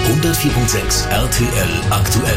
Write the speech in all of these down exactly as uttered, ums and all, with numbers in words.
hundertvier Komma sechs R T L aktuell.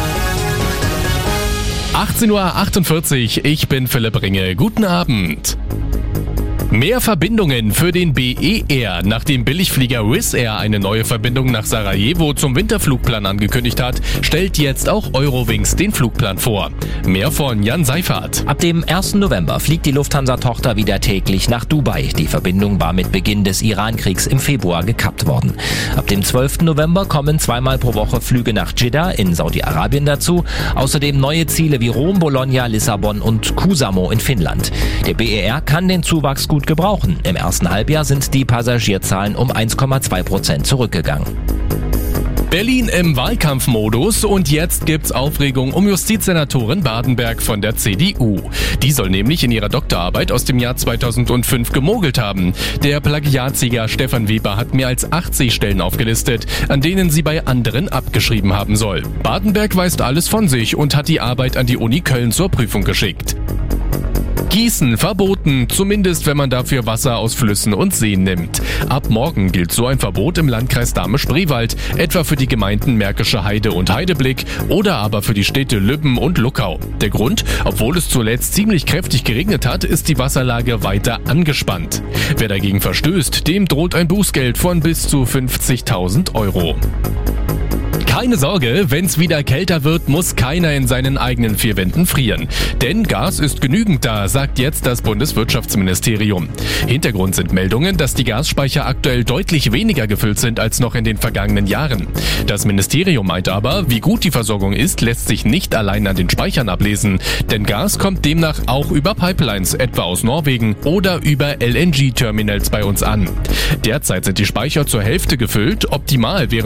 achtzehn Uhr achtundvierzig, ich bin Philipp Ringe. Guten Abend. Mehr Verbindungen für den B E R. Nachdem Billigflieger Wizz Air eine neue Verbindung nach Sarajevo zum Winterflugplan angekündigt hat, stellt jetzt auch Eurowings den Flugplan vor. Mehr von Jan Seifert. Ab dem ersten November fliegt die Lufthansa-Tochter wieder täglich nach Dubai. Die Verbindung war mit Beginn des Irankriegs im Februar gekappt worden. Ab dem zwölften November kommen zweimal pro Woche Flüge nach Jeddah in Saudi-Arabien dazu. Außerdem neue Ziele wie Rom, Bologna, Lissabon und Kuusamo in Finnland. Der B E R kann den Zuwachs gut gebrauchen. Im ersten Halbjahr sind die Passagierzahlen um eins Komma zwei Prozent zurückgegangen. Berlin im Wahlkampfmodus und jetzt gibt's Aufregung um Justizsenatorin Badenberg von der C D U. Die soll nämlich in ihrer Doktorarbeit aus dem Jahr zweitausendfünf gemogelt haben. Der Plagiatsieger Stefan Weber hat mehr als achtzig Stellen aufgelistet, an denen sie bei anderen abgeschrieben haben soll. Badenberg weist alles von sich und hat die Arbeit an die Uni Köln zur Prüfung geschickt. Gießen verboten, zumindest wenn man dafür Wasser aus Flüssen und Seen nimmt. Ab morgen gilt so ein Verbot im Landkreis Dahme-Spreewald, etwa für die Gemeinden Märkische Heide und Heideblick oder aber für die Städte Lübben und Luckau. Der Grund? Obwohl es zuletzt ziemlich kräftig geregnet hat, ist die Wasserlage weiter angespannt. Wer dagegen verstößt, dem droht ein Bußgeld von bis zu fünfzigtausend Euro. Keine Sorge, wenn's wieder kälter wird, muss keiner in seinen eigenen vier Wänden frieren. Denn Gas ist genügend da, sagt jetzt das Bundeswirtschaftsministerium. Hintergrund sind Meldungen, dass die Gasspeicher aktuell deutlich weniger gefüllt sind als noch in den vergangenen Jahren. Das Ministerium meint aber, wie gut die Versorgung ist, lässt sich nicht allein an den Speichern ablesen. Denn Gas kommt demnach auch über Pipelines, etwa aus Norwegen oder über L N G-Terminals bei uns an. Derzeit sind die Speicher zur Hälfte gefüllt, optimal wäre